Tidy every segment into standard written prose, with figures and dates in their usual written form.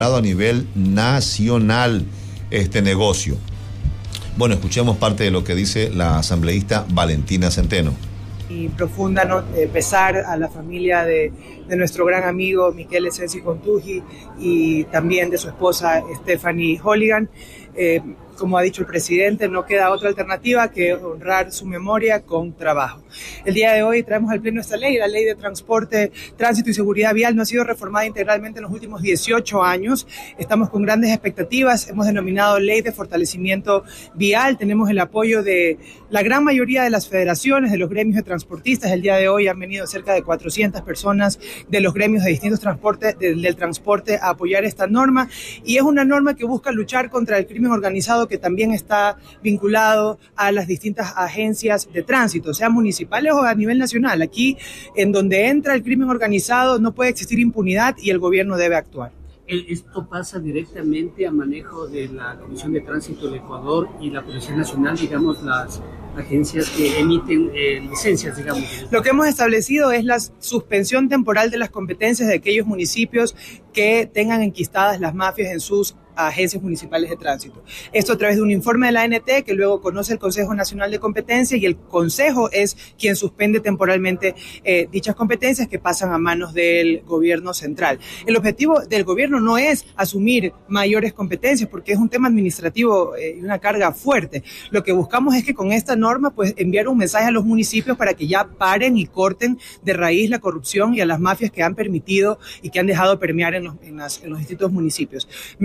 a nivel nacional este negocio. Bueno, escuchemos parte de lo que dice la asambleísta Valentina Centeno. Y profunda pesar a la familia de nuestro gran amigo Michele Sensi Contugi y también de su esposa Stephanie Holligan. Como ha dicho el presidente, no queda otra alternativa que honrar su memoria con trabajo. El día de hoy traemos al pleno esta ley, la ley de transporte, tránsito y seguridad vial no ha sido reformada integralmente en los últimos 18 años. Estamos con grandes expectativas, hemos denominado ley de fortalecimiento vial, tenemos el apoyo de la gran mayoría de las federaciones, de los gremios de transportistas. El día de hoy han venido cerca de 400 personas de los gremios de distintos transportes, del transporte a apoyar esta norma, y es una norma que busca luchar contra el crimen organizado, que también está vinculado a las distintas agencias de tránsito, sean municipales o a nivel nacional. Aquí, en donde entra el crimen organizado, no puede existir impunidad y el gobierno debe actuar. Esto pasa directamente a manejo de la Comisión de Tránsito del Ecuador y la Policía Nacional, digamos, las agencias que emiten licencias, digamos. Lo que hemos establecido es la suspensión temporal de las competencias de aquellos municipios que tengan enquistadas las mafias en sus agencias municipales de tránsito. Esto a través de un informe de la ANT que luego conoce el Consejo Nacional de Competencia, y el Consejo es quien suspende temporalmente dichas competencias que pasan a manos del gobierno central. El objetivo del gobierno no es asumir mayores competencias porque es un tema administrativo y una carga fuerte. Lo que buscamos es que con esta norma pues enviar un mensaje a los municipios para que ya paren y corten de raíz la corrupción y a las mafias que han permitido y que han dejado permear en los distintos municipios.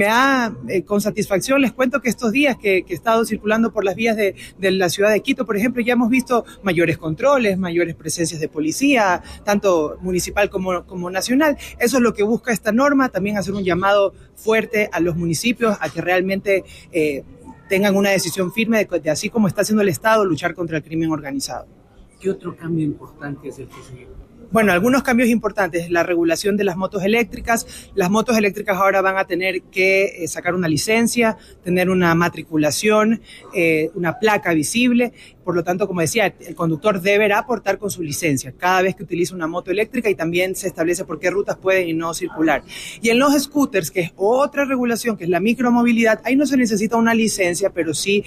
Con satisfacción les cuento que estos días que he estado circulando por las vías de la ciudad de Quito, por ejemplo, ya hemos visto mayores controles, mayores presencias de policía, tanto municipal como nacional. Eso es lo que busca esta norma, también hacer un llamado fuerte a los municipios a que realmente tengan una decisión firme de así como está haciendo el Estado, luchar contra el crimen organizado. ¿Qué otro cambio importante es el que sigue? Bueno, algunos cambios importantes, la regulación de las motos eléctricas. Las motos eléctricas ahora van a tener que sacar una licencia, tener una matriculación, una placa visible. Por lo tanto, como decía, el conductor deberá portar con su licencia cada vez que utiliza una moto eléctrica, y también se establece por qué rutas pueden y no circular. Y en los scooters, que es otra regulación, que es la micromovilidad, ahí no se necesita una licencia, pero sí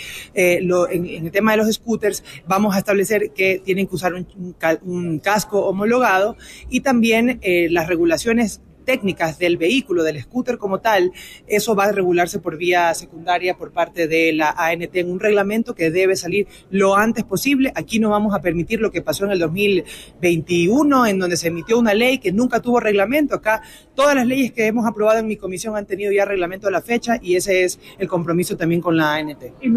en el tema de los scooters vamos a establecer que tienen que usar un casco homologado, y también las regulaciones técnicas del vehículo, del scooter como tal, eso va a regularse por vía secundaria por parte de la ANT en un reglamento que debe salir lo antes posible. Aquí no vamos a permitir lo que pasó en el 2021, en donde se emitió una ley que nunca tuvo reglamento. Acá todas las leyes que hemos aprobado en mi comisión han tenido ya reglamento a la fecha, y ese es el compromiso también con la ANT. ¿Y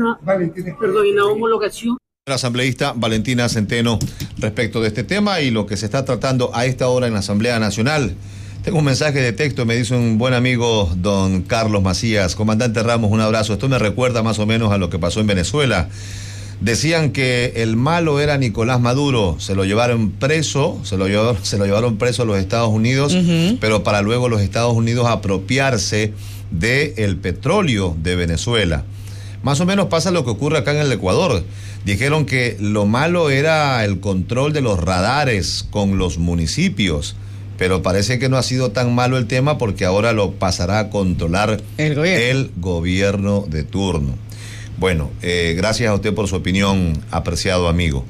la homologación? La asambleísta Valentina Centeno respecto de este tema y lo que se está tratando a esta hora en la Asamblea Nacional. Tengo un mensaje de texto, me dice un buen amigo, don Carlos Macías. Comandante Ramos, un abrazo. Esto me recuerda más o menos a lo que pasó en Venezuela. Decían que el malo era Nicolás Maduro, se lo llevaron preso, se lo llevaron preso a los Estados Unidos, pero para luego los Estados Unidos apropiarse del petróleo de Venezuela. Más o menos pasa lo que ocurre acá en el Ecuador. Dijeron que lo malo era el control de los radares con los municipios, pero parece que no ha sido tan malo el tema porque ahora lo pasará a controlar el gobierno de turno. Bueno, gracias a usted por su opinión, apreciado amigo.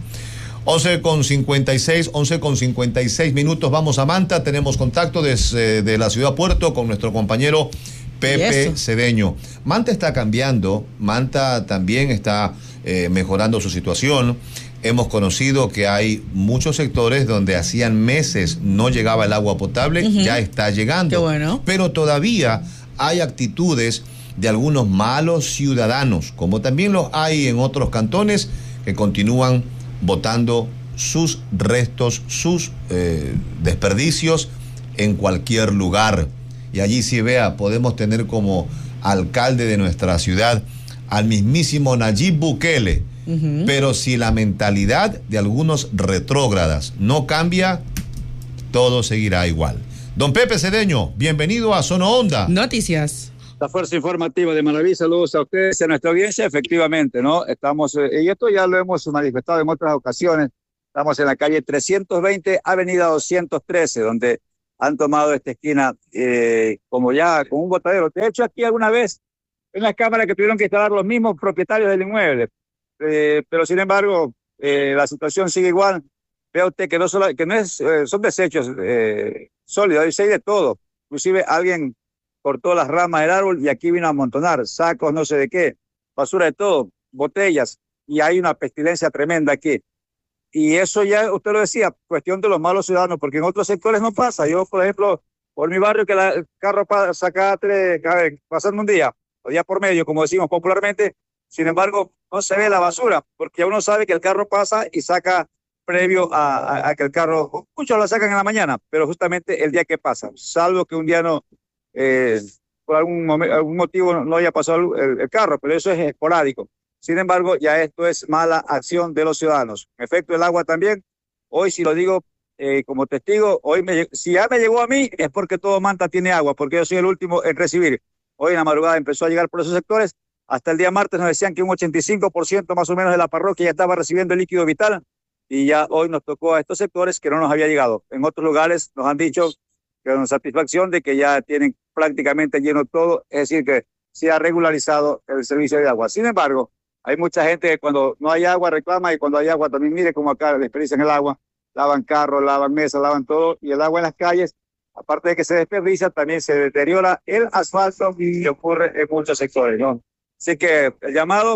11:56 minutos, vamos a Manta, tenemos contacto desde la ciudad Puerto con nuestro compañero Pepe Cedeño. Manta está cambiando, Manta también está mejorando su situación. Hemos conocido que hay muchos sectores donde hacían meses no llegaba el agua potable, ya está llegando. Qué bueno. Pero todavía hay actitudes de algunos malos ciudadanos, como también los hay en otros cantones, que continúan botando sus restos, sus desperdicios en cualquier lugar. Y allí sí, vea, podemos tener como alcalde de nuestra ciudad al mismísimo Nayib Bukele. Pero si la mentalidad de algunos retrógradas no cambia, todo seguirá igual. Don Pepe Cedeño, bienvenido a Zona Onda. Noticias. La fuerza informativa de Manaví, saludos a ustedes y a nuestra audiencia. Efectivamente, ¿no? Estamos, y esto ya lo hemos manifestado en otras ocasiones, estamos en la calle 320, avenida 213, donde han tomado esta esquina como ya con un botadero. De hecho, aquí alguna vez en las cámaras que tuvieron que instalar los mismos propietarios del inmueble, pero sin embargo la situación sigue igual. Vea usted que son desechos sólidos, hay de todo. Inclusive alguien cortó las ramas del árbol y aquí vino a amontonar sacos, no sé de qué, basura de todo, botellas, y hay una pestilencia tremenda aquí. Y eso ya, usted lo decía, cuestión de los malos ciudadanos, porque en otros sectores no pasa. Yo, por ejemplo, por mi barrio, que el carro pasa pasando un día, o día por medio, como decimos popularmente, sin embargo, no se ve la basura, porque uno sabe que el carro pasa y saca previo a que el carro, muchos lo sacan en la mañana, pero justamente el día que pasa, salvo que un día no, por algún motivo no haya pasado el carro, pero eso es esporádico. Sin embargo, ya esto es mala acción de los ciudadanos. En efecto, el agua también, hoy si lo digo como testigo, si ya me llegó a mí es porque todo Manta tiene agua, porque yo soy el último en recibir. Hoy en la madrugada empezó a llegar por esos sectores, hasta el día martes nos decían que un 85% más o menos de la parroquia ya estaba recibiendo el líquido vital, y ya hoy nos tocó a estos sectores que no nos había llegado. En otros lugares nos han dicho que con satisfacción de que ya tienen prácticamente lleno todo, es decir, que se ha regularizado el servicio de agua. Sin embargo, hay mucha gente que cuando no hay agua reclama, y cuando hay agua también, mire cómo acá desperdician el agua, lavan carros, lavan mesas, lavan todo, y el agua en las calles, aparte de que se desperdicia, también se deteriora el asfalto, y ocurre en muchos sectores, ¿no? Así que el llamado,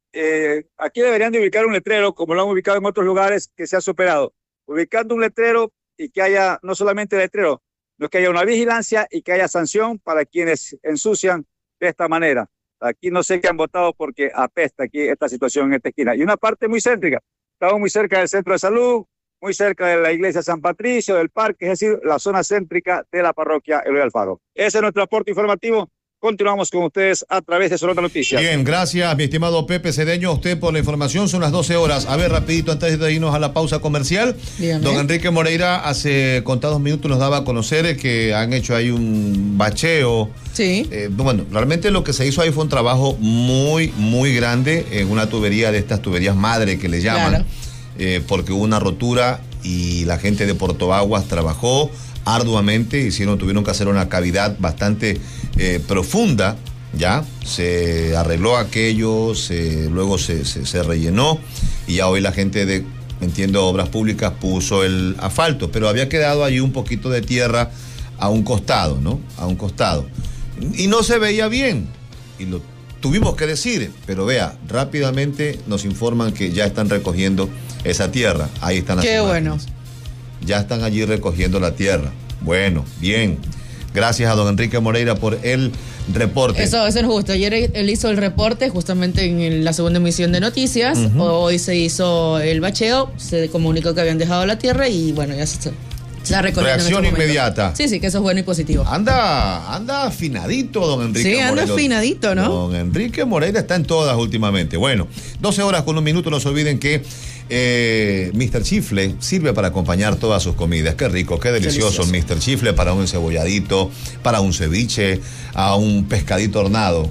aquí deberían de ubicar un letrero, como lo han ubicado en otros lugares que se ha superado, ubicando un letrero y que haya no solamente letrero, sino que haya una vigilancia y que haya sanción para quienes ensucian de esta manera. Aquí no sé qué han votado porque apesta aquí esta situación en esta esquina. Y una parte muy céntrica. Estamos muy cerca del centro de salud, muy cerca de la iglesia San Patricio, del parque, es decir, la zona céntrica de la parroquia Eloy Alfaro. Ese es nuestro aporte informativo. Continuamos con ustedes a través de Sonora Noticias. Bien, gracias, mi estimado Pepe Cedeño, a usted por la información. Son las 12 horas. A ver, rapidito, antes de irnos a la pausa comercial. Dígame. Don Enrique Moreira hace contados minutos nos daba a conocer que han hecho ahí un bacheo. Sí. Bueno, realmente lo que se hizo ahí fue un trabajo muy, muy grande en una tubería de estas tuberías madre que le llaman. Claro. Porque hubo una rotura y la gente de Portoaguas trabajó arduamente, tuvieron que hacer una cavidad bastante profunda, ya, se arregló aquello, luego se rellenó, y ya hoy la gente de, entiendo, Obras Públicas puso el asfalto, pero había quedado allí un poquito de tierra a un costado, ¿no? A un costado. Y no se veía bien, y lo tuvimos que decir, pero vea, rápidamente nos informan que ya están recogiendo esa tierra, ahí están las imágenes. Bueno. Ya están allí recogiendo la tierra. Bueno, bien. Gracias a don Enrique Moreira por el reporte. Eso es justo. Ayer él hizo el reporte justamente en la segunda emisión de noticias. Hoy se hizo el bacheo, se comunicó que habían dejado la tierra y bueno, ya se está recogiendo. Reacción inmediata. Sí, que eso es bueno y positivo. Anda afinadito don Enrique Moreira. Sí, anda afinadito, ¿no? Don Enrique Moreira está en todas últimamente. Bueno, 12 horas con un minuto. No se olviden que Mr. Chifle sirve para acompañar todas sus comidas. Qué rico, qué delicioso el Mr. Chifle, para un encebolladito, para un ceviche, a un pescadito hornado,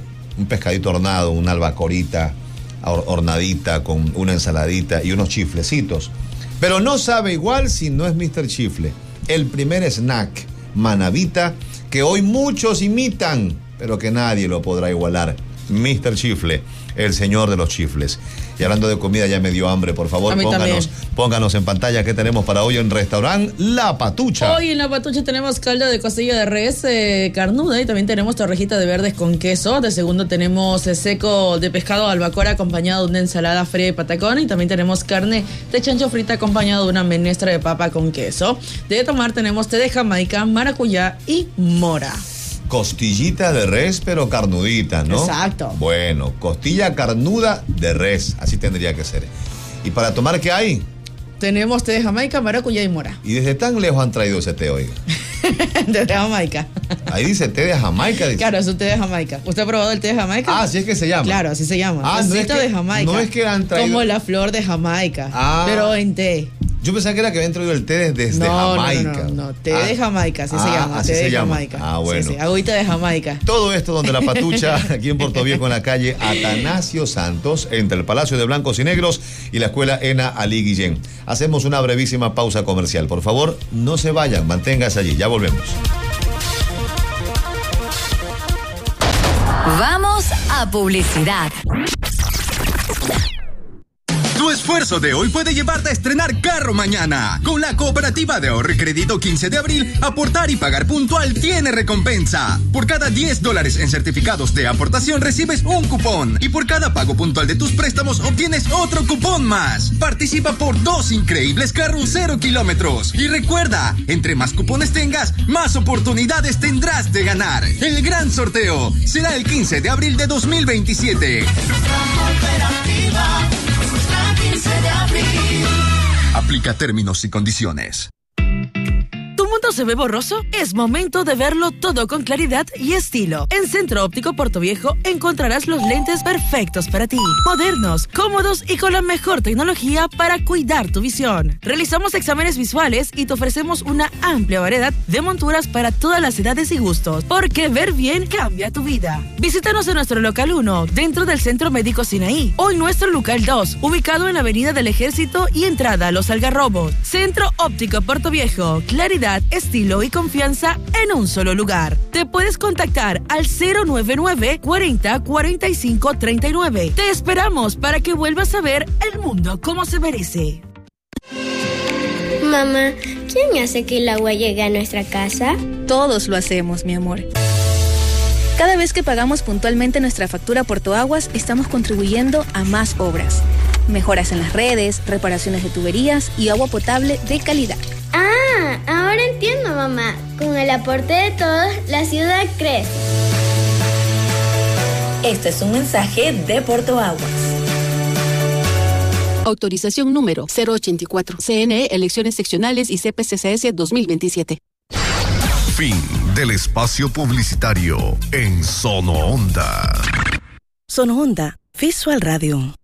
una albacorita hornadita con una ensaladita y unos chiflecitos. Pero no sabe igual si no es Mr. Chifle, el primer snack manavita que hoy muchos imitan, pero que nadie lo podrá igualar. Mr. Chifle, el señor de los chifles. Y hablando de comida, ya me dio hambre, por favor, pónganos en pantalla qué tenemos para hoy en Restaurant La Patucha. Hoy en La Patucha tenemos caldo de costilla de res carnuda, y también tenemos torrejita de verdes con queso. De segundo tenemos seco de pescado albacora acompañado de una ensalada fría de patacón, y también tenemos carne de chancho frita acompañado de una menestra de papa con queso. De tomar tenemos té de Jamaica, maracuyá y mora. Costillita de res, pero carnudita, ¿no? Exacto. Bueno, costilla carnuda de res, así tendría que ser. ¿Y para tomar qué hay? Tenemos té de Jamaica, maracuyá y mora. ¿Y desde tan lejos han traído ese té, oiga? Desde Jamaica. Ahí dice té de Jamaica. Dice. Claro, es un té de Jamaica. ¿Usted ha probado el té de Jamaica? Ah, así es que se llama. Claro, así se llama. No es que, de Jamaica. No es que han traído... Como la flor de Jamaica, pero en té. Yo pensaba que era que habían traído el té desde Jamaica. No, té de Jamaica, así se llama. Así té se de llama. Jamaica. Bueno. Sí, agüita de Jamaica. Todo esto donde la Patucha, aquí en Puerto Viejo, en la calle Atanasio Santos, entre el Palacio de Blancos y Negros y la Escuela ENA Ali Guillén. Hacemos una brevísima pausa comercial. Por favor, no se vayan, manténganse allí. Ya volvemos. Vamos a publicidad. Tu esfuerzo de hoy puede llevarte a estrenar carro mañana. Con la Cooperativa de Ahorro y Crédito 15 de abril, aportar y pagar puntual tiene recompensa. Por cada $10 en certificados de aportación recibes un cupón. Y por cada pago puntual de tus préstamos obtienes otro cupón más. Participa por 2 increíbles carros 0 kilómetros. Y recuerda, entre más cupones tengas, más oportunidades tendrás de ganar. El gran sorteo será el 15 de abril de 2027. Aplica términos y condiciones. ¿Tu mundo se ve borroso? Es momento de verlo todo con claridad y estilo. En Centro Óptico Puerto Viejo encontrarás los lentes perfectos para ti. Modernos, cómodos y con la mejor tecnología para cuidar tu visión. Realizamos exámenes visuales y te ofrecemos una amplia variedad de monturas para todas las edades y gustos. Porque ver bien cambia tu vida. Visítanos en nuestro local 1, dentro del Centro Médico Sinaí, o en nuestro local 2, ubicado en la Avenida del Ejército y entrada a Los Algarrobos. Centro Óptico Puerto Viejo. Claridad, estilo y confianza en un solo lugar. Te puedes contactar al 099 40 45 39. Te esperamos para que vuelvas a ver el mundo como se merece. Mamá, ¿quién hace que el agua llegue a nuestra casa? Todos lo hacemos, mi amor. Cada vez que pagamos puntualmente nuestra factura Portoaguas, estamos contribuyendo a más obras. Mejoras en las redes, reparaciones de tuberías y agua potable de calidad. Ah, ahora entiendo, mamá. Con el aporte de todos, la ciudad crece. Este es un mensaje de Portoaguas. Autorización número 084. CNE, Elecciones Seccionales y CPCCS 2027. Fin del espacio publicitario en Sono Onda. Sono Onda, Visual Radio.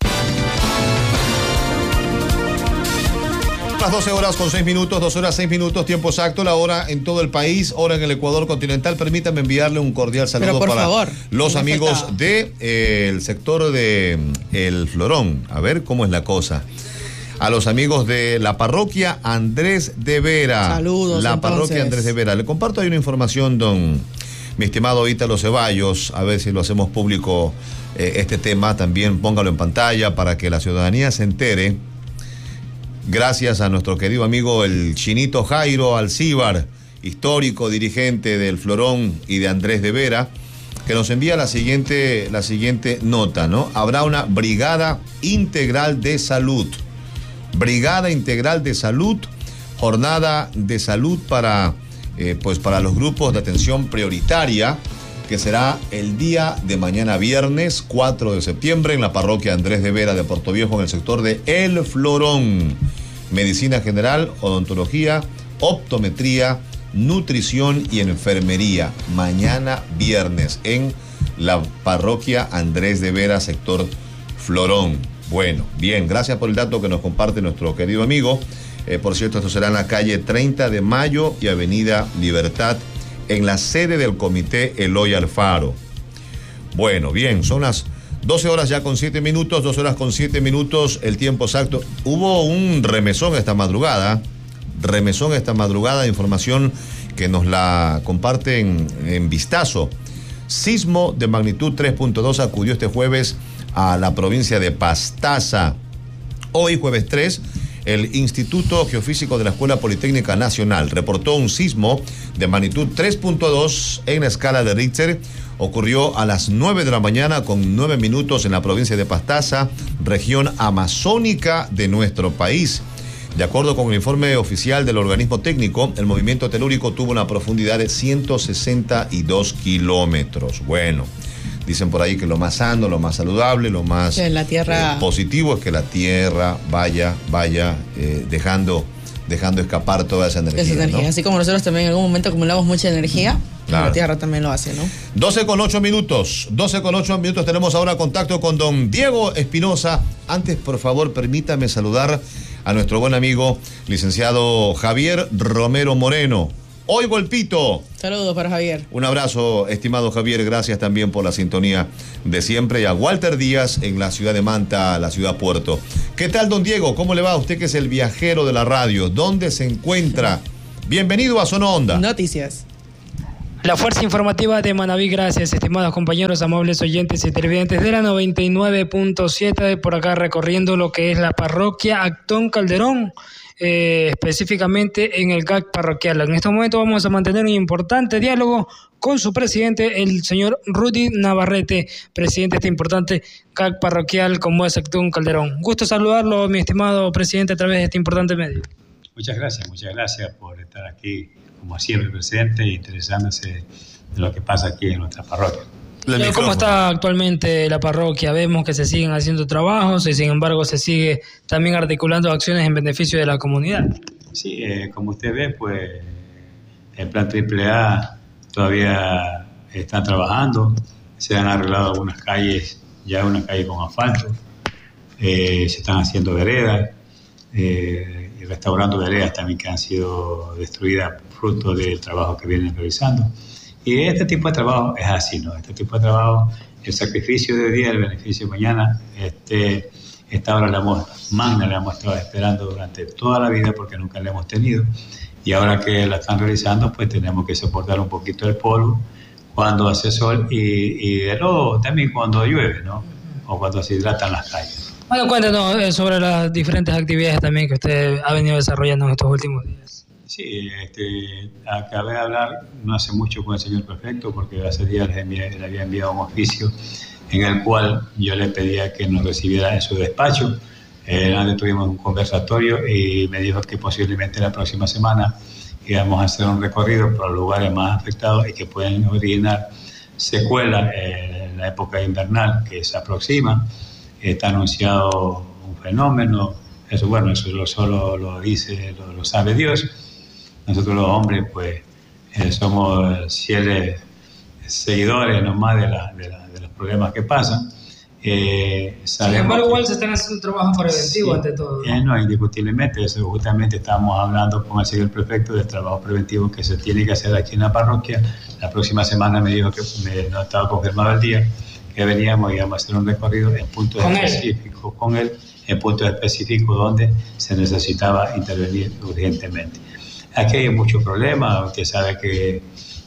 Las 12 horas con 6 minutos, 2 horas 6 minutos, tiempo exacto, la hora en todo el país, hora en el Ecuador continental. Permítanme enviarle un cordial saludo para favor, los amigos del sector de El Florón. A ver cómo es la cosa. A los amigos de la parroquia Andrés de Vera. Saludos. La parroquia Andrés de Vera. Le comparto ahí una información, mi estimado Ítalo Ceballos, a ver si lo hacemos público este tema. También póngalo en pantalla para que la ciudadanía se entere. Gracias a nuestro querido amigo el Chinito Jairo Alcíbar, histórico dirigente del Florón y de Andrés de Vera, que nos envía la siguiente nota, ¿no? Habrá una brigada integral de salud. Brigada integral de salud, jornada de salud para los grupos de atención prioritaria, que será el día de mañana viernes 4 de septiembre en la parroquia Andrés de Vera de Puerto Viejo, en el sector de El Florón. Medicina general, odontología, optometría, nutrición y enfermería. Mañana viernes en la parroquia Andrés de Vera, sector Florón. Bueno, bien, gracias por el dato que nos comparte nuestro querido amigo. Por cierto, esto será en la calle 30 de Mayo y Avenida Libertad, en la sede del comité Eloy Alfaro. Bueno, bien, son las 12 horas ya con 7 minutos, 12 horas con 7 minutos, el tiempo exacto. Hubo un remesón esta madrugada, información que nos la comparten en Vistazo. Sismo de magnitud 3.2 acudió este jueves a la provincia de Pastaza. Hoy, jueves 3, el Instituto Geofísico de la Escuela Politécnica Nacional reportó un sismo de magnitud 3.2 en la escala de Richter. Ocurrió a las 9 de la mañana con 9 minutos en la provincia de Pastaza, región amazónica de nuestro país. De acuerdo con el informe oficial del organismo técnico, el movimiento telúrico tuvo una profundidad de 162 kilómetros. Bueno, dicen por ahí que lo más sano, lo más saludable, lo más la tierra... positivo es que la tierra vaya dejando dejando escapar toda esa energía. ¿No? Así como nosotros también en algún momento acumulamos mucha energía, claro, la Tierra también lo hace, ¿no? 12:08 minutos. 12:08 minutos. Tenemos ahora contacto con don Diego Espinosa. Antes, por favor, permítame saludar a nuestro buen amigo, licenciado Javier Romero Moreno. Hoy Golpito. Saludos para Javier. Un abrazo, estimado Javier. Gracias también por la sintonía de siempre. Y a Walter Díaz en la ciudad de Manta, la ciudad Puerto. ¿Qué tal, don Diego? ¿Cómo le va? Usted que es el viajero de la radio. ¿Dónde se encuentra? Bienvenido a Zona Onda. Noticias. La fuerza informativa de Manaví, gracias, estimados compañeros, amables oyentes y televidentes de la 99.7, por acá recorriendo lo que es la parroquia Actón Calderón, específicamente en el GAC parroquial. En este momento vamos a mantener un importante diálogo con su presidente, el señor Rudy Navarrete, presidente de este importante GAC parroquial como es Actón Calderón. Gusto saludarlo, mi estimado presidente, a través de este importante medio. Muchas gracias por estar aquí, como siempre, presidente, e interesándose de lo que pasa aquí en nuestra parroquia. ¿Cómo está actualmente la parroquia? Vemos que se siguen haciendo trabajos y sin embargo se sigue también articulando acciones en beneficio de la comunidad. Sí, como usted ve, pues el plan AAA todavía está trabajando, se han arreglado algunas calles, ya una calle con asfalto, se están haciendo veredas, y restaurando veredas también que han sido destruidas fruto del trabajo que vienen realizando. Y este tipo de trabajo es así, ¿no? Este tipo de trabajo, el sacrificio de hoy día, el beneficio de mañana, esta hora la hemos estado esperando durante toda la vida porque nunca la hemos tenido. Y ahora que la están realizando, pues tenemos que soportar un poquito el polvo cuando hace sol y de nuevo también cuando llueve, ¿no? O cuando se hidratan las calles. Bueno, cuéntanos sobre las diferentes actividades también que usted ha venido desarrollando en estos últimos días. Sí, acabé de hablar no hace mucho con el señor prefecto porque hace días le había enviado un oficio en el cual yo le pedía que nos recibiera en su despacho. Antes tuvimos un conversatorio y me dijo que posiblemente la próxima semana íbamos a hacer un recorrido por los lugares más afectados y que pueden originar secuelas en la época invernal que se aproxima. Está anunciado un fenómeno, eso solo lo dice, lo sabe Dios. Nosotros los hombres pues somos fieles seguidores nomás de los problemas que pasan. Sin embargo, igual se están haciendo un trabajo preventivo, sí, ante todo. No, indiscutiblemente, eso justamente estábamos hablando con el señor prefecto del trabajo preventivo que se tiene que hacer aquí en la parroquia. La próxima semana me dijo que no estaba confirmado el día, que veníamos y íbamos a hacer un recorrido en puntos específicos con él, en puntos específicos donde se necesitaba intervenir urgentemente. Aquí hay muchos problemas, usted sabe que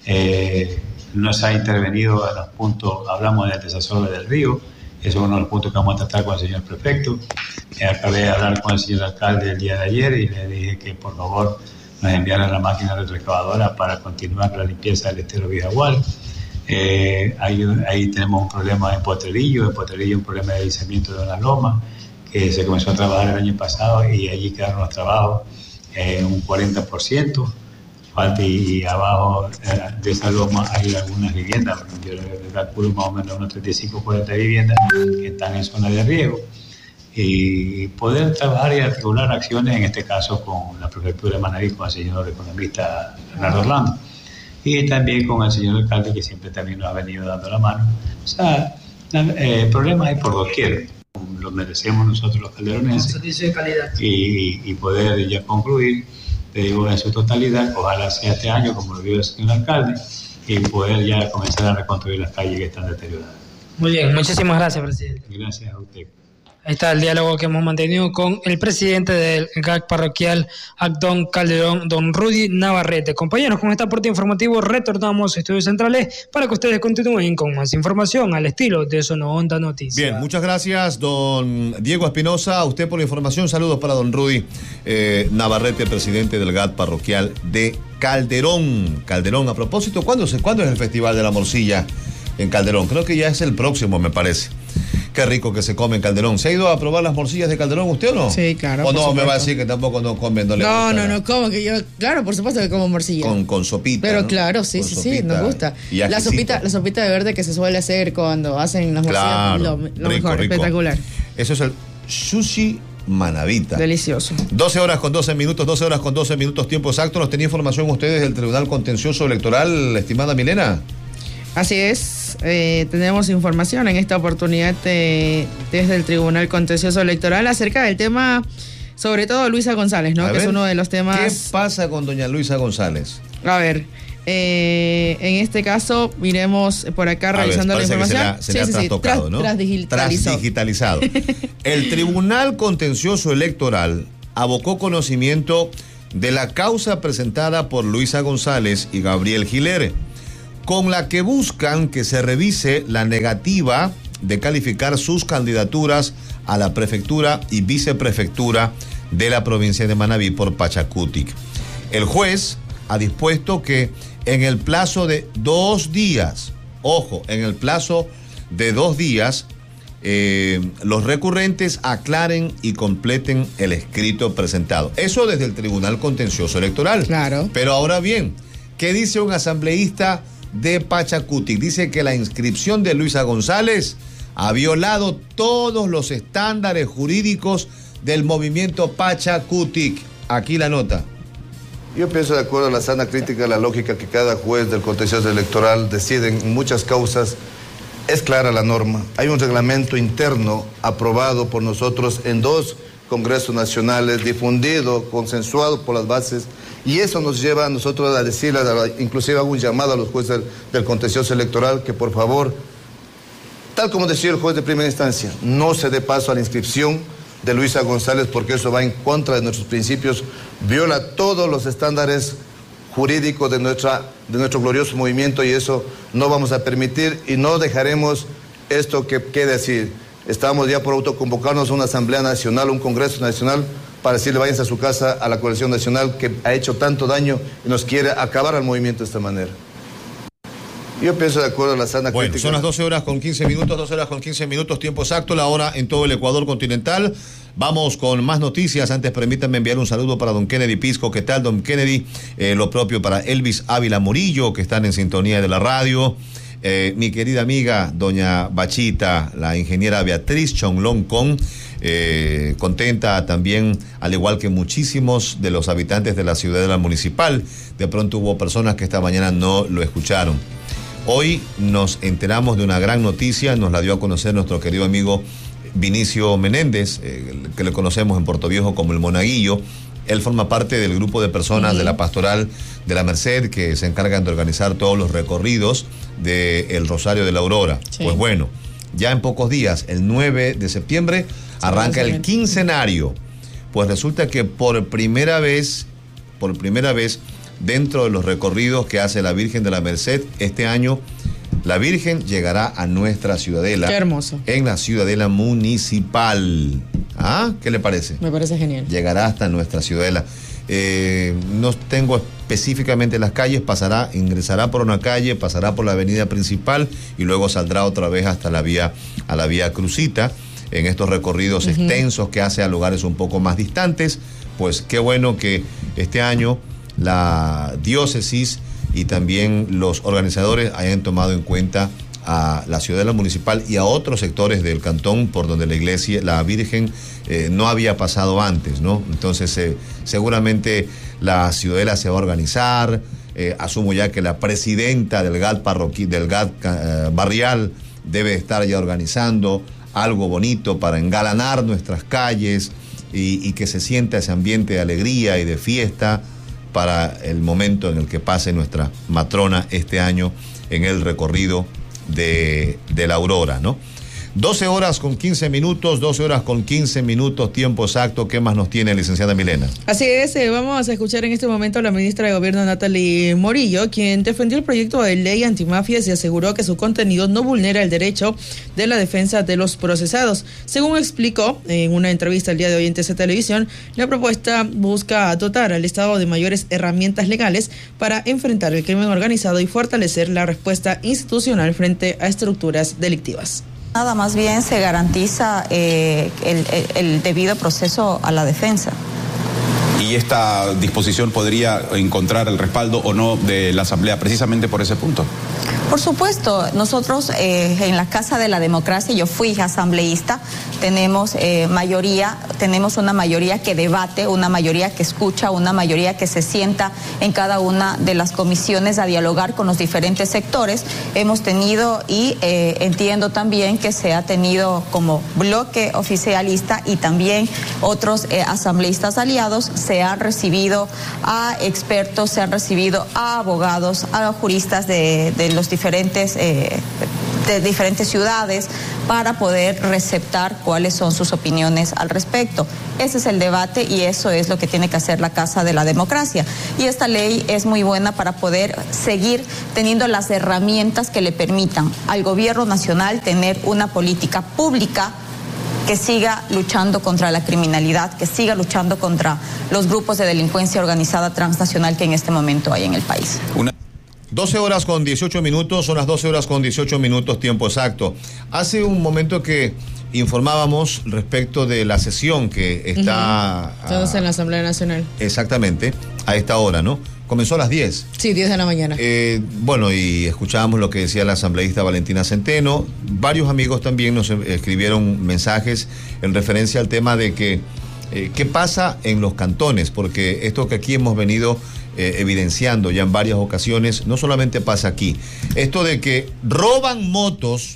no se ha intervenido en los puntos, hablamos del desasolve del río, eso es uno de los puntos que vamos a tratar con el señor prefecto. Acabé de hablar con el señor alcalde el día de ayer y le dije que por favor nos enviaran la máquina retroexcavadora para continuar la limpieza del estero Vijagual. Ahí tenemos un problema en Potrerillo un problema de deslizamiento de una loma que se comenzó a trabajar el año pasado y allí quedaron los trabajos un 40%. Falta y abajo de esa loma hay algunas viviendas, yo le calculo más o menos unos 35-40 viviendas que están en zona de riego y poder trabajar y articular acciones, en este caso con la prefectura de Manaví, con el señor economista Bernardo Orlando y también con el señor alcalde que siempre también nos ha venido dando la mano. O sea, problemas hay por doquier, lo merecemos nosotros los calderonenses. Servicio de calidad. Y poder ya concluir, te digo, en su totalidad, ojalá sea este año, como lo dijo el señor alcalde, y poder ya comenzar a reconstruir las calles que están deterioradas. Muy bien, muchísimas gracias, presidente. Gracias a usted. Ahí está el diálogo que hemos mantenido con el presidente del GAC parroquial Actón Calderón, don Rudy Navarrete. Compañeros, con este aporte informativo retornamos a Estudios Centrales para que ustedes continúen con más información al estilo de Zona Onda Noticias. Bien, muchas gracias, don Diego Espinosa, a usted por la información. Saludos para don Rudy Navarrete, presidente del GAC parroquial de Calderón. Calderón, a propósito, ¿cuándo es el Festival de la Morcilla en Calderón? Creo que ya es el próximo, me parece. Qué rico que se come en Calderón. ¿Se ha ido a probar las morcillas de Calderón usted o no? Sí, claro. ¿O no me va a decir que tampoco no come? No, como que yo, claro, por supuesto que como morcilla. Con sopita. Pero ¿no? claro, sí, nos gusta. La sopita de verde que se suele hacer cuando hacen las morcillas, lo mejor, rico. Espectacular. Eso es el sushi Manavita. Delicioso. 12 horas con 12 minutos, tiempo exacto. ¿Nos tenía información ustedes del Tribunal Contencioso Electoral, estimada Milena? Así es, tenemos información en esta oportunidad desde el Tribunal Contencioso Electoral acerca del tema, sobre todo Luisa González, ¿no? Es uno de los temas. ¿Qué pasa con doña Luisa González? A ver, en este caso, miremos por acá revisando la información. Se le ha trastocado, ¿no? Trasdigitalizado. El Tribunal Contencioso Electoral abocó conocimiento de la causa presentada por Luisa González y Gabriel Giler, con la que buscan que se revise la negativa de calificar sus candidaturas a la prefectura y viceprefectura de la provincia de Manabí por Pachacutic. El juez ha dispuesto que en el plazo de 2 días, los recurrentes aclaren y completen el escrito presentado. Eso desde el Tribunal Contencioso Electoral. Claro. Pero ahora bien, ¿qué dice un asambleísta de Pachacutic? Dice que la inscripción de Luisa González ha violado todos los estándares jurídicos del movimiento Pachacutic. Aquí la nota. Yo pienso, de acuerdo a la sana crítica, la lógica que cada juez del contencioso electoral decide en muchas causas, es clara la norma. Hay un reglamento interno aprobado por nosotros en 2 congresos nacionales, difundido, consensuado por las bases, y eso nos lleva a nosotros a decirle, inclusive hago un llamado a los jueces del contencioso electoral, que por favor, tal como decía el juez de primera instancia, no se dé paso a la inscripción de Luisa González, porque eso va en contra de nuestros principios, viola todos los estándares jurídicos de nuestro glorioso movimiento, y eso no vamos a permitir y no dejaremos esto que quede así. Estamos ya por autoconvocarnos a una asamblea nacional, un congreso nacional, para decirle váyanse a su casa a la coalición nacional que ha hecho tanto daño y nos quiere acabar al movimiento de esta manera. Yo pienso, de acuerdo a la sana crítica. Son las 12 horas con 15 minutos, tiempo exacto, la hora en todo el Ecuador continental. Vamos con más noticias. Antes, permítanme enviar un saludo para don Kennedy Pisco. ¿Qué tal, don Kennedy? Lo propio para Elvis Ávila Murillo, que están en sintonía de la radio. Mi querida amiga, doña Bachita, la ingeniera Beatriz Chonglón Con, contenta también, al igual que muchísimos de los habitantes de la ciudadela municipal. De pronto hubo personas que esta mañana no lo escucharon. Hoy nos enteramos de una gran noticia, nos la dio a conocer nuestro querido amigo Vinicio Menéndez, que le conocemos en Puerto Viejo como el Monaguillo. Él forma parte del grupo de personas de la Pastoral de la Merced que se encargan de organizar todos los recorridos del Rosario de la Aurora. Sí. Pues bueno, ya en pocos días, el 9 de septiembre, arranca el quincenario. Pues resulta que por primera vez, dentro de los recorridos que hace la Virgen de la Merced, este año la Virgen llegará a nuestra ciudadela. Qué hermoso. En la ciudadela municipal. ¿Ah? ¿Qué le parece? Me parece genial. Llegará hasta nuestra ciudadela. No tengo específicamente las calles, ingresará por una calle, pasará por la avenida principal y luego saldrá otra vez hasta a la vía Crucita, en estos recorridos extensos que hace a lugares un poco más distantes. Pues qué bueno que este año la diócesis y también los organizadores hayan tomado en cuenta a la ciudadela municipal y a otros sectores del cantón por donde la Virgen no había pasado antes, ¿no? Entonces seguramente la ciudadela se va a organizar. Asumo ya que la presidenta del GAD barrial debe estar ya organizando algo bonito para engalanar nuestras calles y que se sienta ese ambiente de alegría y de fiesta para el momento en el que pase nuestra matrona este año en el recorrido de la Aurora, ¿no? 12 horas con 15 minutos, tiempo exacto. ¿Qué más nos tiene, licenciada Milena? Así es, vamos a escuchar en este momento a la ministra de Gobierno, Natalie Morillo, quien defendió el proyecto de ley antimafias y aseguró que su contenido no vulnera el derecho de la defensa de los procesados. Según explicó en una entrevista el día de hoy en TC Televisión, la propuesta busca dotar al Estado de mayores herramientas legales para enfrentar el crimen organizado y fortalecer la respuesta institucional frente a estructuras delictivas. Nada, más bien se garantiza el debido proceso a la defensa. ¿Y esta disposición podría encontrar el respaldo o no de la Asamblea precisamente por ese punto? Por supuesto, nosotros en la Casa de la Democracia, yo fui asambleísta, tenemos una mayoría que debate, una mayoría que escucha, una mayoría que se sienta en cada una de las comisiones a dialogar con los diferentes sectores. Hemos tenido y entiendo también que se ha tenido como bloque oficialista y también otros asambleístas aliados, se han recibido a expertos, se han recibido a abogados, a juristas de los diferentes ciudades para poder receptar cuáles son sus opiniones al respecto. Ese es el debate y eso es lo que tiene que hacer la Casa de la Democracia. Y esta ley es muy buena para poder seguir teniendo las herramientas que le permitan al gobierno nacional tener una política pública que siga luchando contra la criminalidad, que siga luchando contra los grupos de delincuencia organizada transnacional que en este momento hay en el país. 12 horas con 18 minutos, son las 12 horas con 18 minutos, tiempo exacto. Hace un momento que informábamos respecto de la sesión que está... Todos en la Asamblea Nacional. Exactamente, a esta hora, ¿no? Comenzó a las 10. Sí, 10 de la mañana. Bueno, y escuchábamos lo que decía la asambleísta Valentina Centeno. Varios amigos también nos escribieron mensajes en referencia al tema de que qué pasa en los cantones, porque esto que aquí hemos venido evidenciando ya en varias ocasiones, no solamente pasa aquí. Esto de que roban motos,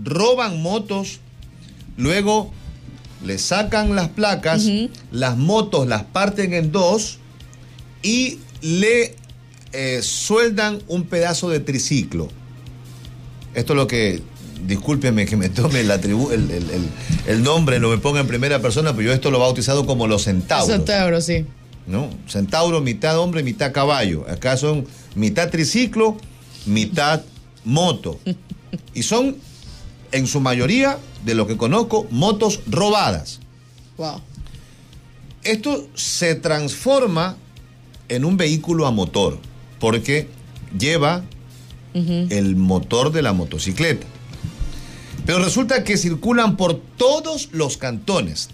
luego le sacan las placas, las motos las parten en dos y le sueldan un pedazo de triciclo. Esto es lo que, discúlpeme que me tome el nombre, no me ponga en primera persona, pero yo esto lo he bautizado como los centauros. Centauros, sí. ¿No? Centauro, mitad hombre, mitad caballo. Acá son mitad triciclo, mitad moto. Y son, en su mayoría, de lo que conozco, motos robadas. Wow. Esto se transforma en un vehículo a motor, porque lleva el motor de la motocicleta. Pero resulta que circulan por todos los cantones,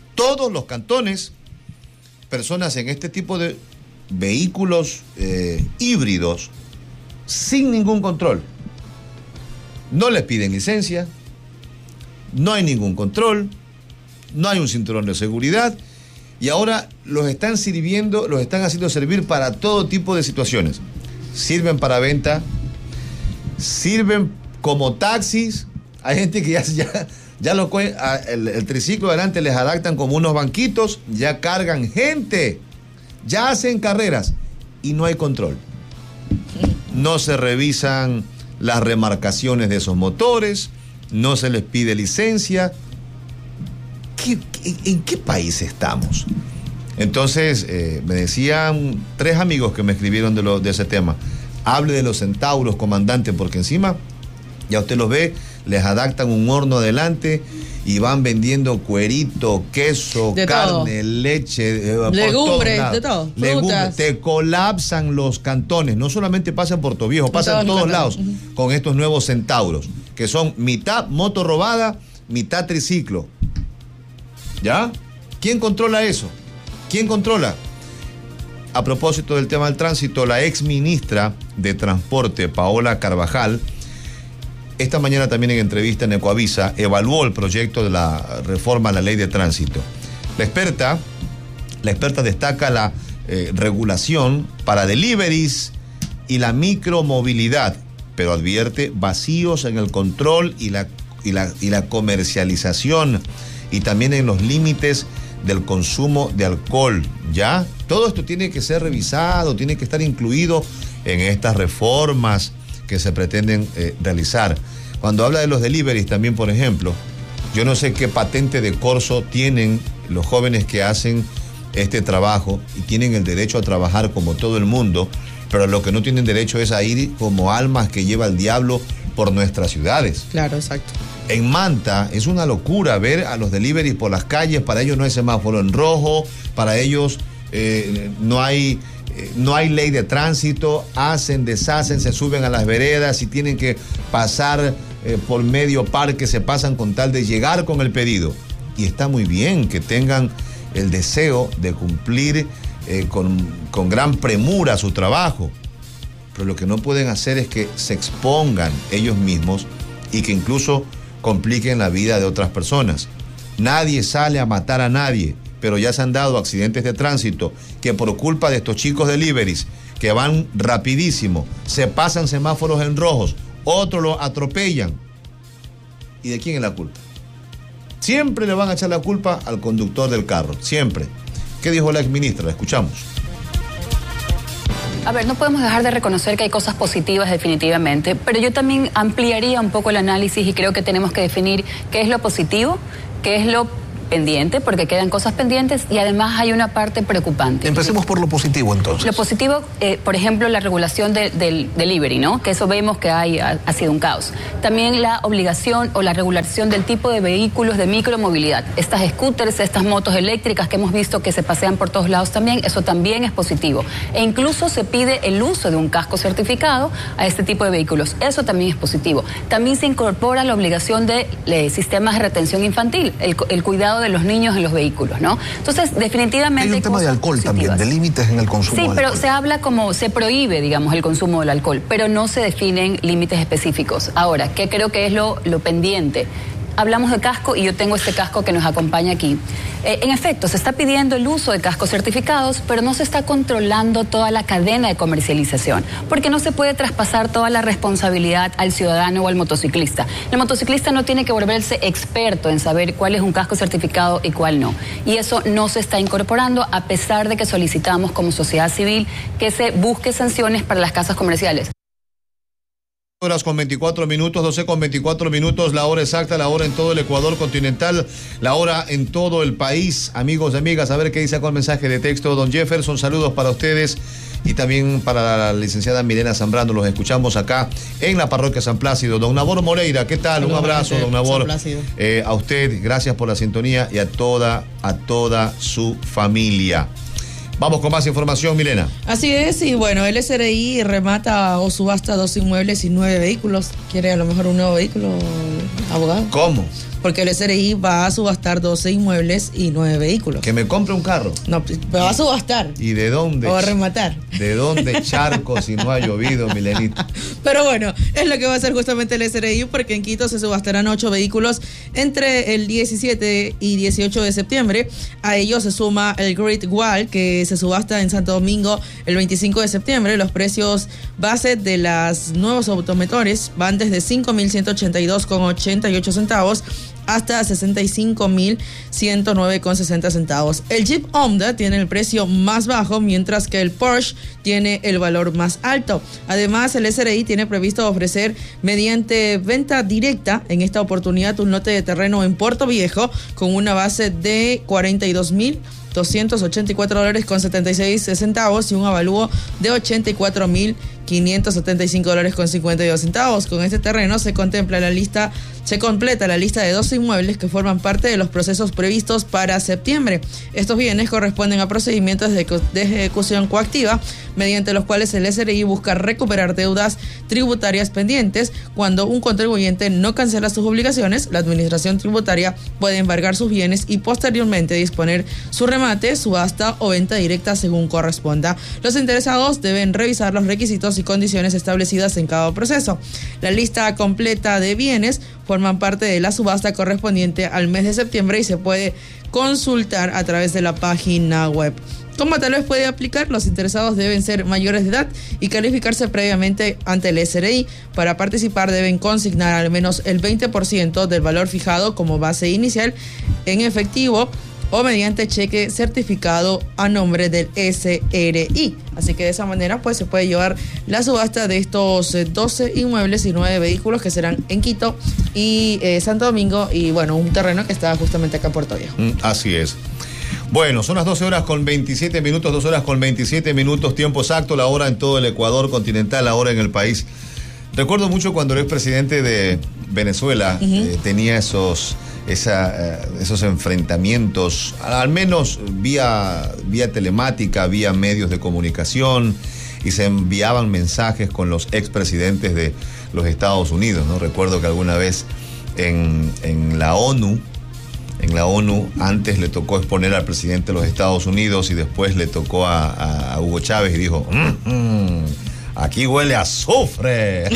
personas en este tipo de vehículos híbridos sin ningún control. No les piden licencia, no hay ningún control, no hay un cinturón de seguridad y ahora los están haciendo servir para todo tipo de situaciones. Sirven para venta, sirven como taxis. Hay gente que ya el triciclo adelante les adaptan como unos banquitos, ya cargan gente, ya hacen carreras y no hay control. No se revisan las remarcaciones de esos motores, no se les pide licencia. ¿En qué país estamos? Entonces, me decían 3 amigos que me escribieron de ese tema. Hable de los centauros, comandante, porque encima, ya usted los ve, les adaptan un horno adelante y van vendiendo cuerito, queso, de carne, todo. leche, legumbres, de todo. Frutas. Te colapsan los cantones. No solamente pasa en Puerto Viejo, pasa en todos lados con estos nuevos centauros, que son mitad moto robada, mitad triciclo. ¿Ya? ¿Quién controla eso? ¿Quién controla? A propósito del tema del tránsito, la ex ministra de Transporte, Paola Carvajal, esta mañana también en entrevista en Ecoavisa, evaluó el proyecto de la reforma a la ley de tránsito. La experta destaca la regulación para deliveries y la micromovilidad, pero advierte vacíos en el control y la comercialización y también en los límites del consumo de alcohol, ¿ya? Todo esto tiene que ser revisado, tiene que estar incluido en estas reformas que se pretenden realizar. Cuando habla de los deliveries también, por ejemplo, yo no sé qué patente de corso tienen los jóvenes que hacen este trabajo y tienen el derecho a trabajar como todo el mundo, pero lo que no tienen derecho es a ir como almas que lleva el diablo por nuestras ciudades. Claro, exacto. En Manta es una locura ver a los deliveries por las calles. Para ellos no hay semáforo en rojo, para ellos no hay ley de tránsito, hacen, deshacen, se suben a las veredas y tienen que pasar por medio parque, se pasan con tal de llegar con el pedido. Y está muy bien que tengan el deseo de cumplir con gran premura su trabajo. pero lo que no pueden hacer es que se expongan ellos mismos y que incluso compliquen la vida de otras personas. Nadie sale a matar a nadie, pero ya se han dado accidentes de tránsito que por culpa de estos chicos deliveries que van rapidísimo, se pasan semáforos en rojos, otros lo atropellan. ¿Y de quién es la culpa? Siempre le van a echar la culpa al conductor del carro, siempre. ¿Qué dijo la exministra? La escuchamos. A ver, no podemos dejar de reconocer que hay cosas positivas definitivamente, pero yo también ampliaría un poco el análisis y creo que tenemos que definir qué es lo positivo, qué es lo pendiente, porque quedan cosas pendientes y además hay una parte preocupante. Empecemos por lo positivo entonces. Lo positivo, por ejemplo, la regulación del delivery, ¿no? Que eso vemos que ha sido un caos. También la obligación o la regulación del tipo de vehículos de micromovilidad. Estas scooters, estas motos eléctricas que hemos visto que se pasean por todos lados también, eso también es positivo. E incluso se pide el uso de un casco certificado a este tipo de vehículos. Eso también es positivo. También se incorpora la obligación de sistemas de retención infantil, el cuidado de los niños en los vehículos, ¿no? Entonces, definitivamente... Hay un tema de alcohol positivas también, de límites en el consumo de alcohol. Pero se habla como, se prohíbe, digamos, el consumo del alcohol, pero no se definen límites específicos. Ahora, ¿qué creo que es lo pendiente? Hablamos de casco y yo tengo este casco que nos acompaña aquí. En efecto, se está pidiendo el uso de cascos certificados, pero no se está controlando toda la cadena de comercialización, porque no se puede traspasar toda la responsabilidad al ciudadano o al motociclista. El motociclista no tiene que volverse experto en saber cuál es un casco certificado y cuál no. Y eso no se está incorporando, a pesar de que solicitamos como sociedad civil que se busque sanciones para las casas comerciales. Horas con 24 minutos, 12 con 24 minutos, la hora exacta, la hora en todo el Ecuador continental, la hora en todo el país. Amigos y amigas, a ver qué dice con el mensaje de texto. Don Jefferson, saludos para ustedes y también para la licenciada Milena Zambrano. Los escuchamos acá en la parroquia San Plácido. Don Nabor Moreira, ¿qué tal? Un abrazo, don Nabor. A usted, gracias por la sintonía y a toda su familia. Vamos con más información, Milena. Así es, y bueno, el SRI remata o subasta 2 inmuebles y 9 vehículos. ¿Quiere a lo mejor un nuevo vehículo, abogado? ¿Cómo? Porque el SRI va a subastar 12 inmuebles y 9 vehículos. Que me compre un carro. No, va a subastar. ¿Y de dónde? O va a rematar. ¿De dónde charco si no ha llovido, Milenita? Pero bueno, es lo que va a hacer justamente el SRI, porque en Quito se subastarán 8 vehículos entre el 17 y 18 de septiembre. A ellos se suma el Great Wall, que se subasta en Santo Domingo el 25 de septiembre. Los precios base de los nuevos automotores van desde 5.182,88 centavos hasta 65.109,60 centavos. El Jeep Honda tiene el precio más bajo, mientras que el Porsche tiene el valor más alto. Además, el SRI tiene previsto ofrecer mediante venta directa en esta oportunidad un lote de terreno en Puerto Viejo con una base de $284.76 y un avalúo de $84.575.52. Con este terreno se completa la lista de 12 inmuebles que forman parte de los procesos previstos para septiembre. Estos bienes corresponden a procedimientos de ejecución coactiva, mediante los cuales el SRI busca recuperar deudas tributarias pendientes. Cuando un contribuyente no cancela sus obligaciones, la administración tributaria puede embargar sus bienes y posteriormente disponer su remate, subasta o venta directa según corresponda. Los interesados deben revisar los requisitos y condiciones establecidas en cada proceso. La lista completa de bienes forman parte de la subasta correspondiente al mes de septiembre y se puede consultar a través de la página web. ¿Cómo tal vez puede aplicar? Los interesados deben ser mayores de edad y calificarse previamente ante el SRI. Para participar deben consignar al menos el 20% del valor fijado como base inicial en efectivo o mediante cheque certificado a nombre del SRI. Así que de esa manera pues se puede llevar la subasta de estos 12 inmuebles y 9 vehículos que serán en Quito y Santo Domingo, y bueno, un terreno que está justamente acá en Puerto Viejo. Así es. Bueno, son las 12 horas con 27 minutos, 2 horas con 27 minutos, tiempo exacto, la hora en todo el Ecuador continental, la hora en el país. Recuerdo mucho cuando eres presidente de Venezuela, tenía esos enfrentamientos, al menos vía telemática, vía medios de comunicación, y se enviaban mensajes con los expresidentes de los Estados Unidos, ¿no? Recuerdo que alguna vez en la ONU antes le tocó exponer al presidente de los Estados Unidos y después le tocó a Hugo Chávez y dijo, Aquí huele a azufre.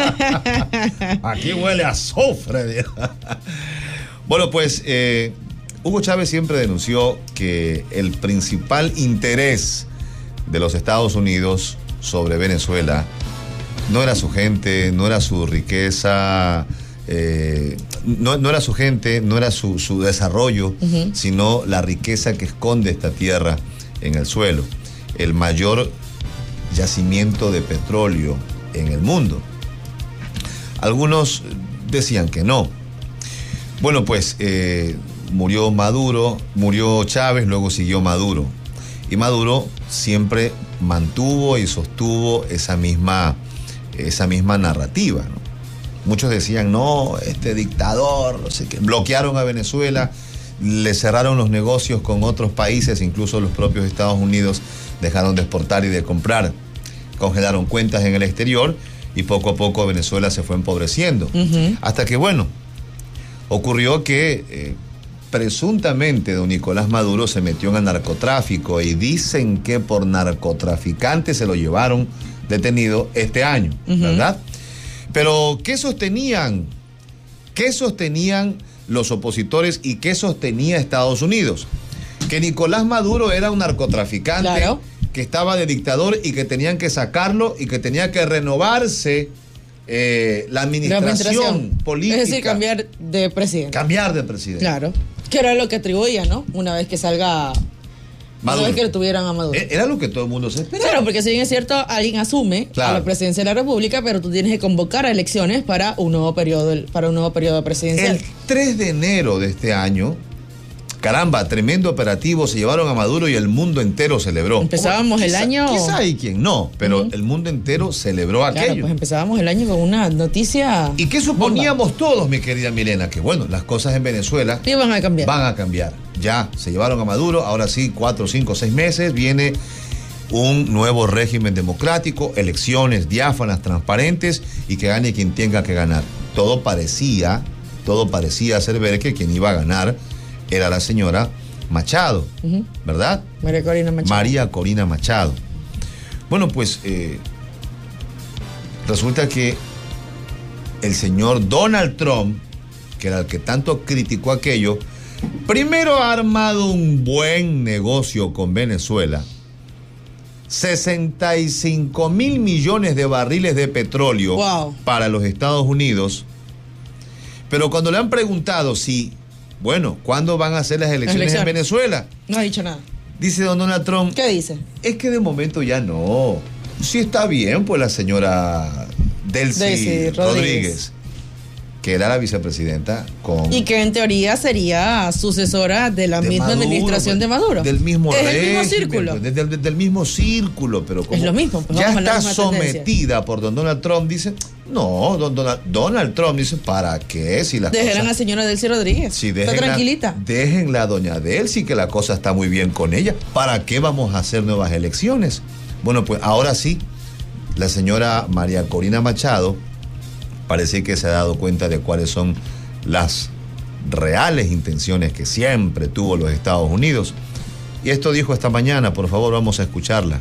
Aquí huele a azufre. Bueno, pues Hugo Chávez siempre denunció que el principal interés de los Estados Unidos sobre Venezuela no era su gente, no era su riqueza, no era su gente, no era su desarrollo, sino la riqueza que esconde esta tierra en el suelo. El mayor yacimiento de petróleo en el mundo. Algunos decían que no. Bueno, pues murió Maduro, murió Chávez, luego siguió Maduro. Y Maduro siempre mantuvo y sostuvo esa misma narrativa, ¿no? Muchos decían, no, este dictador, no sé qué. Bloquearon a Venezuela, le cerraron los negocios con otros países, incluso los propios Estados Unidos dejaron de exportar y de comprar, congelaron cuentas en el exterior y poco a poco Venezuela se fue empobreciendo. Hasta que, bueno, ocurrió que presuntamente don Nicolás Maduro se metió en el narcotráfico y dicen que por narcotraficante se lo llevaron detenido este año, ¿verdad? Pero ¿qué sostenían? ¿Qué sostenían los opositores y qué sostenía Estados Unidos? Que Nicolás Maduro era un narcotraficante, claro, que estaba de dictador y que tenían que sacarlo y que tenía que renovarse la administración política. Es decir, cambiar de presidente. Cambiar de presidente. Claro. Que era lo que atribuía, ¿no? Una vez que salga... Maduro. Una vez que lo tuvieran a Maduro. Era lo que todo el mundo se esperaba. Claro, porque si bien es cierto, alguien asume a la presidencia de la República, pero tú tienes que convocar a elecciones para un nuevo periodo presidencial. El 3 de enero de este año, caramba, tremendo operativo, se llevaron a Maduro y el mundo entero celebró. Empezábamos el año... Quizá hay quien no, pero el mundo entero celebró aquello. Claro, pues empezábamos el año con una noticia... ¿Y qué suponíamos todos, mi querida Milena? Que bueno, las cosas en Venezuela... Sí, van a cambiar. Van a cambiar. Ya, se llevaron a Maduro, ahora sí, 4, 5, 6 meses, viene un nuevo régimen democrático, elecciones diáfanas, transparentes y que gane quien tenga que ganar. Todo parecía hacer ver que quien iba a ganar era la señora Machado, ¿verdad? María Corina Machado. Bueno, pues resulta que el señor Donald Trump, que era el que tanto criticó aquello, primero ha armado un buen negocio con Venezuela. 65 mil millones de barriles de petróleo para los Estados Unidos. Pero cuando le han preguntado si, bueno, ¿cuándo van a hacer las elecciones en Venezuela? No ha dicho nada. Dice don Donald Trump. ¿Qué dice? Es que de momento ya no. Sí está bien, pues la señora Delcy Rodríguez, que era la vicepresidenta y que en teoría sería sucesora de la misma Maduro, administración de Maduro. Del mismo régimen, el mismo círculo. Pues, del mismo círculo, pero como es lo mismo, pues ya está sometida por don Donald Trump, dice, no, Donald Trump dice, ¿para qué? Si dejen a la señora Delcy Rodríguez. Si está tranquilita. Déjenla a doña Delcy, que la cosa está muy bien con ella. ¿Para qué vamos a hacer nuevas elecciones? Bueno, pues ahora sí, la señora María Corina Machado parece que se ha dado cuenta de cuáles son las reales intenciones que siempre tuvo los Estados Unidos. Y esto dijo esta mañana, por favor, vamos a escucharla.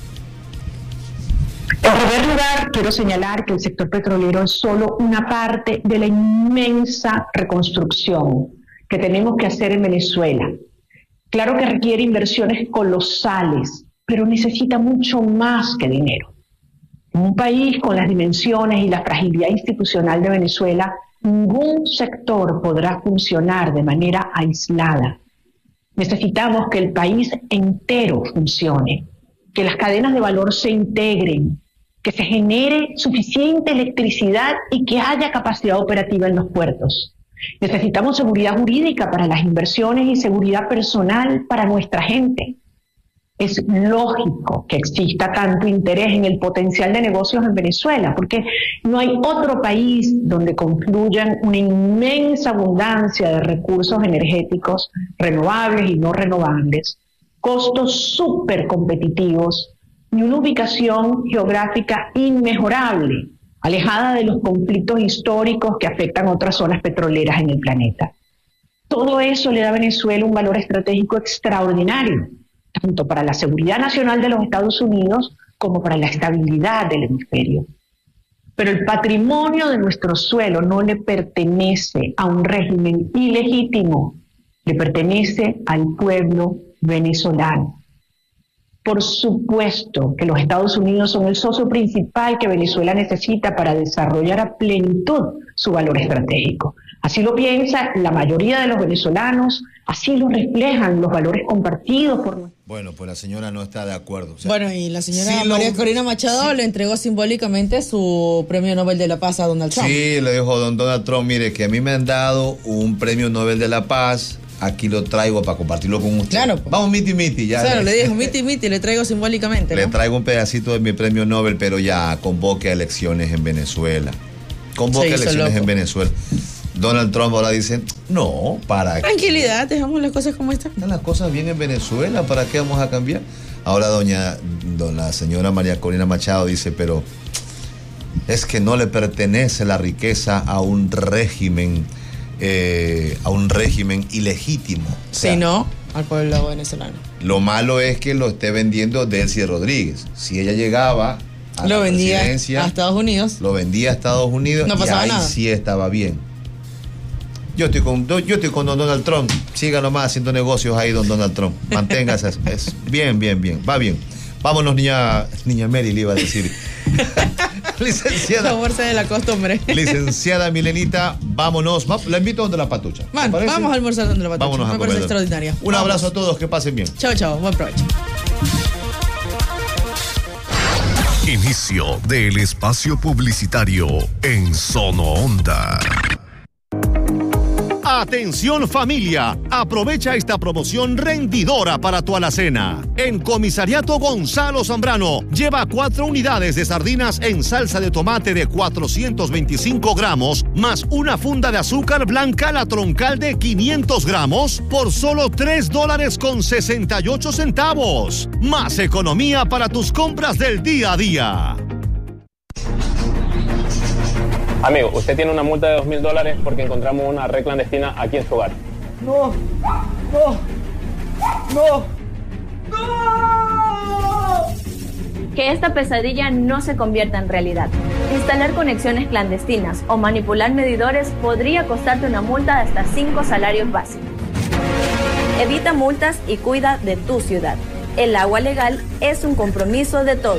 En primer lugar, quiero señalar que el sector petrolero es solo una parte de la inmensa reconstrucción que tenemos que hacer en Venezuela. Claro que requiere inversiones colosales, pero necesita mucho más que dinero. En un país con las dimensiones y la fragilidad institucional de Venezuela, ningún sector podrá funcionar de manera aislada. Necesitamos que el país entero funcione, que las cadenas de valor se integren, que se genere suficiente electricidad y que haya capacidad operativa en los puertos. Necesitamos seguridad jurídica para las inversiones y seguridad personal para nuestra gente. Es lógico que exista tanto interés en el potencial de negocios en Venezuela, porque no hay otro país donde confluyan una inmensa abundancia de recursos energéticos renovables y no renovables, costos súper competitivos y una ubicación geográfica inmejorable, alejada de los conflictos históricos que afectan otras zonas petroleras en el planeta. Todo eso le da a Venezuela un valor estratégico extraordinario, tanto para la seguridad nacional de los Estados Unidos como para la estabilidad del hemisferio. Pero el patrimonio de nuestro suelo no le pertenece a un régimen ilegítimo, le pertenece al pueblo venezolano. Por supuesto que los Estados Unidos son el socio principal que Venezuela necesita para desarrollar a plenitud su valor estratégico. Así lo piensa la mayoría de los venezolanos, así lo reflejan los valores compartidos por... Bueno, pues la señora no está de acuerdo. O sea, bueno, y la señora María Corina Machado le entregó simbólicamente su premio Nobel de la Paz a Donald Trump. Sí, le dijo Donald Trump, mire, que a mí me han dado un premio Nobel de la Paz, aquí lo traigo para compartirlo con usted. Claro. Vamos, miti, ya. Claro, le dijo, miti, le traigo simbólicamente, ¿no? Le traigo un pedacito de mi premio Nobel, pero ya convoque a elecciones en Venezuela. Convoque a elecciones en Venezuela. Donald Trump ahora dice, no, ¿para qué? Tranquilidad, dejamos las cosas como están. Están las cosas bien en Venezuela, ¿para qué vamos a cambiar? Ahora la señora María Corina Machado dice, pero es que no le pertenece la riqueza a un régimen ilegítimo. Sino al pueblo venezolano. Lo malo es que lo esté vendiendo Delcy Rodríguez. Si ella llegaba a lo la vendía presidencia, a Estados Unidos. Lo vendía a Estados Unidos, no pasaba y ahí nada. Sí estaba bien. Yo estoy con don Donald Trump. Siga nomás haciendo negocios ahí, don Donald Trump. Manténgase. Es bien. Va bien. Vámonos, niña Mary, le iba a decir. Licenciada. La fuerza de la costumbre. Licenciada Milenita, vámonos. La invito donde la Patucha. Vamos a almorzar donde la Patucha. Vámonos Me parece extraordinaria. Un abrazo a todos, que pasen bien. Chao. Buen provecho. Inicio del espacio publicitario en Sono Onda. Atención familia, aprovecha esta promoción rendidora para tu alacena. En Comisariato Gonzalo Zambrano, lleva 4 unidades de sardinas en salsa de tomate de 425 gramos, más una funda de azúcar blanca La Troncal de 500 gramos, por solo $3.68. Más economía para tus compras del día a día. Amigo, usted tiene una multa de $2.000 porque encontramos una red clandestina aquí en su hogar. No. Que esta pesadilla no se convierta en realidad. Instalar conexiones clandestinas o manipular medidores podría costarte una multa de hasta 5 salarios básicos. Evita multas y cuida de tu ciudad. El agua legal es un compromiso de todos.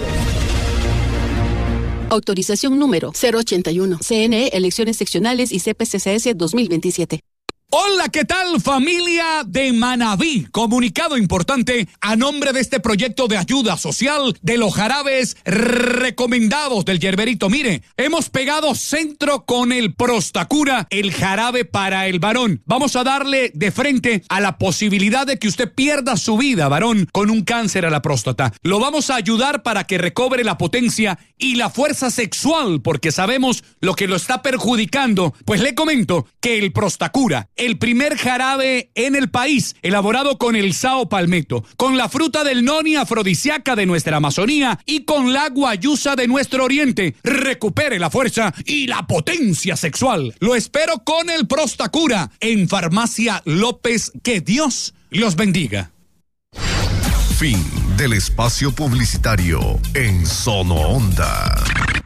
Autorización número 081. CNE, Elecciones Seccionales y CPCCS 2027. Hola, ¿qué tal, familia de Manabí? Comunicado importante a nombre de este proyecto de ayuda social de los jarabes recomendados del Yerberito. Mire, hemos pegado centro con el Prostacura, el jarabe para el varón. Vamos a darle de frente a la posibilidad de que usted pierda su vida, varón, con un cáncer a la próstata. Lo vamos a ayudar para que recobre la potencia y la fuerza sexual, porque sabemos lo que lo está perjudicando. Pues le comento que el Prostacura, el primer jarabe en el país, elaborado con el sao palmetto, con la fruta del noni afrodisíaca de nuestra Amazonía y con la guayusa de nuestro oriente, recupere la fuerza y la potencia sexual. Lo espero con el Prostacura en Farmacia López. Que Dios los bendiga. Fin del espacio publicitario en Sono Onda.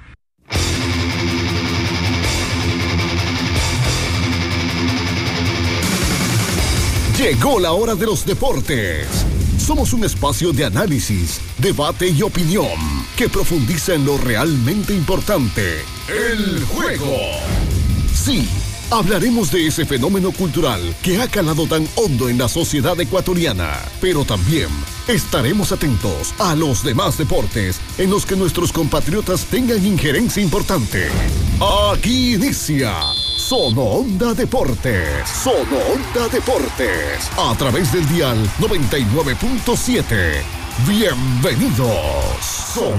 Llegó la hora de los deportes. Somos un espacio de análisis, debate y opinión que profundiza en lo realmente importante, el juego. Sí, hablaremos de ese fenómeno cultural que ha calado tan hondo en la sociedad ecuatoriana, pero también estaremos atentos a los demás deportes en los que nuestros compatriotas tengan injerencia importante. Aquí inicia Sono Onda Deportes. Sono Onda Deportes. A través del dial 99.7. Bienvenidos. Sono